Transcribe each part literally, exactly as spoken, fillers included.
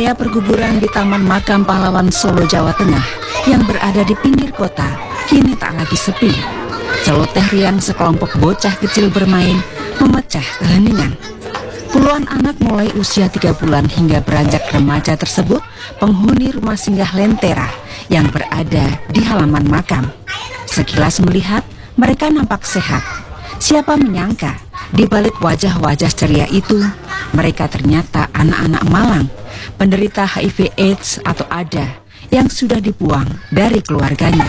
Area perguburan di Taman Makam Pahlawan Solo, Jawa Tengah yang berada di pinggir kota kini tak lagi sepi. Celoteh riang sekelompok bocah kecil bermain memecah keheningan. Puluhan anak mulai usia tiga bulan hingga beranjak remaja tersebut penghuni rumah singgah Lentera yang berada di halaman makam. Sekilas melihat, mereka nampak sehat. Siapa menyangka di balik wajah-wajah ceria itu, mereka ternyata anak-anak malang, penderita H I V AIDS atau A D A yang sudah dibuang dari keluarganya.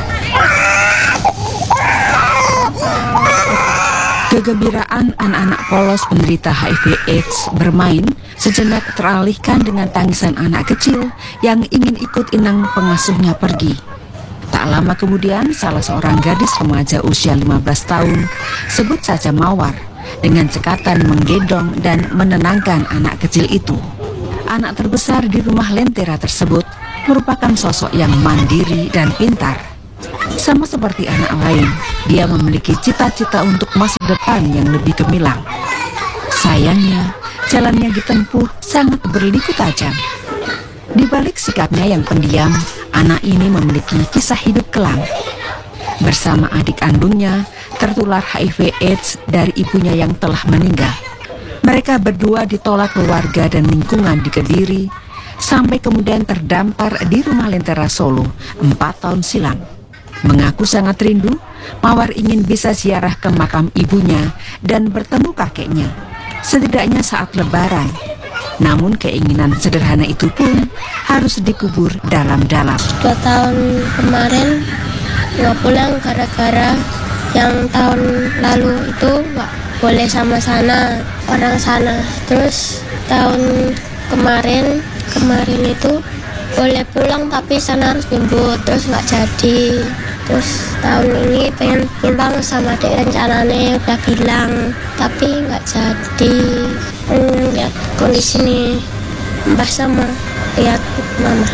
Kegembiraan anak-anak polos penderita H I V AIDS bermain sejenak teralihkan dengan tangisan anak kecil yang ingin ikut inang pengasuhnya pergi. Tak lama kemudian, salah seorang gadis remaja usia lima belas tahun, sebut saja Mawar, dengan cekatan menggendong dan menenangkan anak kecil itu. Anak terbesar di rumah Lentera tersebut merupakan sosok yang mandiri dan pintar. Sama seperti anak lain, dia memiliki cita-cita untuk masa depan yang lebih gemilang. Sayangnya, jalannya ditempuh sangat berliku tajam. Di balik sikapnya yang pendiam, anak ini memiliki kisah hidup kelam. Bersama adik kandungnya, tertular H I V AIDS dari ibunya yang telah meninggal. Mereka berdua ditolak keluarga dan lingkungan di Kediri, sampai kemudian terdampar di rumah Lentera Solo empat tahun silam. Mengaku sangat rindu, Mawar ingin bisa ziarah ke makam ibunya dan bertemu kakeknya, setidaknya saat lebaran. Namun keinginan sederhana itu pun harus dikubur dalam-dalam. Dua tahun kemarin nggak pulang gara-gara yang tahun lalu itu nggak boleh sama sana, orang sana. Terus tahun kemarin kemarin itu boleh pulang tapi sana harus jemput, terus nggak jadi. Terus tahun ini pengen pulang sama adik rencananya udah bilang, tapi nggak jadi. Hmm, lihat kondisi ini Mbah sama lihat mama.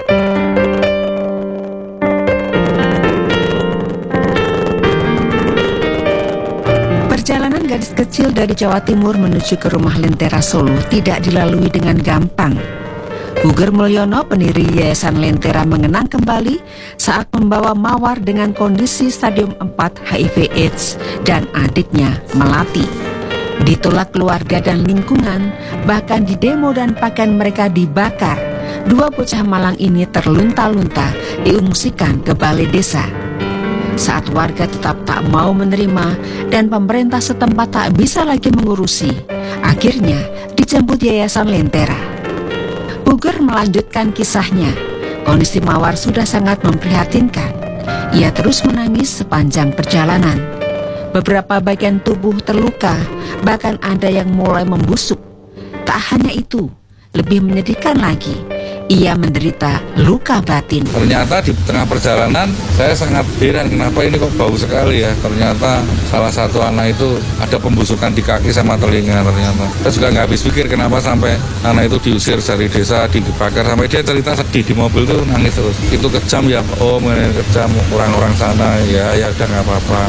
Perjalanan gadis kecil dari Jawa Timur menuju ke rumah Lentera Solo tidak dilalui dengan gampang. Guger Mulyono, pendiri Yayasan Lentera, mengenang kembali saat membawa Mawar dengan kondisi stadium empat H I V AIDS dan adiknya Melati. Ditolak keluarga dan lingkungan, bahkan di demo dan pakaian mereka dibakar. Dua bocah malang ini terlunta-lunta diungsikan ke balai desa. Saat warga tetap tak mau menerima dan pemerintah setempat tak bisa lagi mengurusi, akhirnya dijemput Yayasan Lentera. Guger melanjutkan kisahnya. Kondisi Mawar sudah sangat memprihatinkan. Ia terus menangis sepanjang perjalanan. Beberapa bagian tubuh terluka, bahkan ada yang mulai membusuk. Tak hanya itu, lebih menyedihkan lagi, ia menderita luka batin. Ternyata di tengah perjalanan saya sangat heran kenapa ini kok bau sekali ya. Ternyata salah satu anak itu ada pembusukan di kaki sama telinga ternyata. Saya juga nggak habis pikir kenapa sampai anak itu diusir dari desa, dibakar, sampai dia cerita sedih di mobil tuh nangis terus. Itu kejam ya, oh kejam orang-orang sana, ya ya udah nggak apa-apa.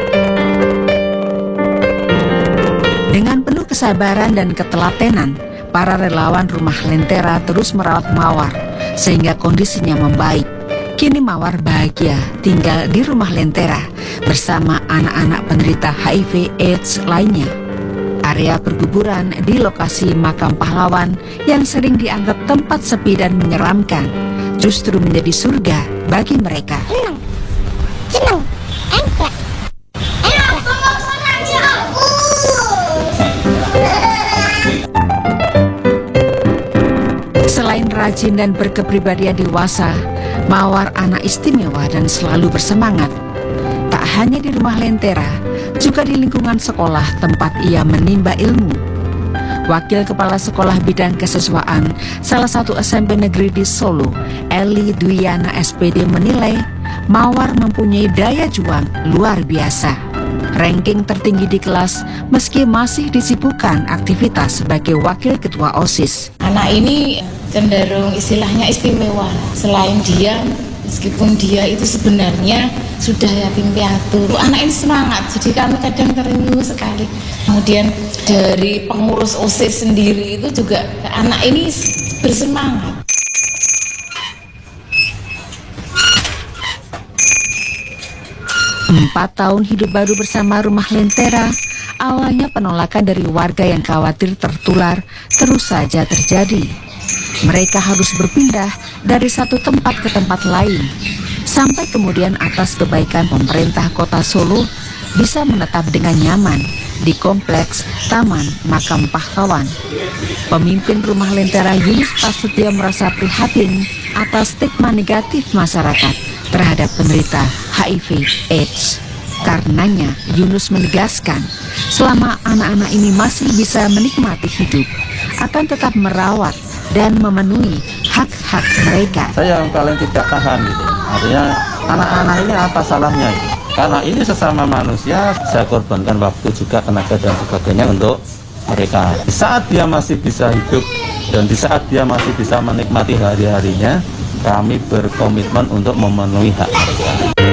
Dengan penuh kesabaran dan ketelatenan, para relawan rumah Lentera terus merawat Mawar sehingga kondisinya membaik. Kini Mawar bahagia tinggal di rumah Lentera bersama anak-anak penderita H I V AIDS lainnya. Area perguburan di lokasi makam pahlawan yang sering dianggap tempat sepi dan menyeramkan justru menjadi surga bagi mereka. Senang, senang, enak. Selain rajin dan berkepribadian dewasa, Mawar anak istimewa dan selalu bersemangat. Tak hanya di rumah Lentera, juga di lingkungan sekolah tempat ia menimba ilmu. Wakil Kepala Sekolah Bidang Kesiswaan salah satu S M P negeri di Solo, Eli Dwiana S P D, menilai Mawar mempunyai daya juang luar biasa. Ranking tertinggi di kelas meski masih disibukkan aktivitas sebagai wakil ketua OSIS. Anak ini cenderung istilahnya istimewa. Selain dia, meskipun dia itu sebenarnya sudah yatim piatu. Anak ini semangat, jadi kami kadang terenyuh sekali. Kemudian dari pengurus OSIS sendiri itu juga anak ini bersemangat. Empat tahun hidup baru bersama Rumah Lentera, awalnya penolakan dari warga yang khawatir tertular terus saja terjadi. Mereka harus berpindah dari satu tempat ke tempat lain, sampai kemudian atas kebaikan pemerintah Kota Solo bisa menetap dengan nyaman di kompleks Taman Makam Pahlawan. Pemimpin Rumah Lentera Yunus Prasetyo merasa prihatin atas stigma negatif masyarakat terhadap penderita H I V AIDS. Karenanya Yunus menegaskan, selama anak-anak ini masih bisa menikmati hidup, akan tetap merawat dan memenuhi hak-hak mereka. Saya yang paling tidak tahan gitu. Artinya anak-anak ini apa salahnya itu? Karena ini sesama manusia, saya korbankan waktu juga, tenaga dan sebagainya untuk mereka. Di saat dia masih bisa hidup dan di saat dia masih bisa menikmati hari-harinya, kami berkomitmen untuk memenuhi hak mereka.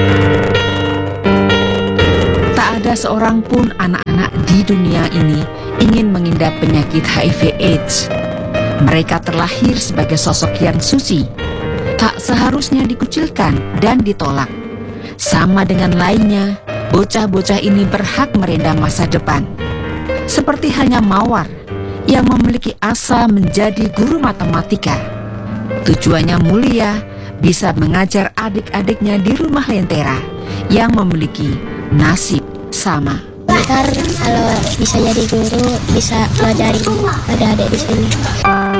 Tak ada seorang pun anak-anak di dunia ini ingin mengidap penyakit H I V AIDS. Mereka terlahir sebagai sosok yang suci, tak seharusnya dikucilkan dan ditolak. Sama dengan lainnya, bocah-bocah ini berhak merendam masa depan. Seperti halnya Mawar yang memiliki asa menjadi guru matematika. Tujuannya mulia, bisa mengajar adik-adiknya di Rumah Lentera yang memiliki nasib sama. Ntar kalau bisa jadi guru, bisa ngajarin adik-adik di sini.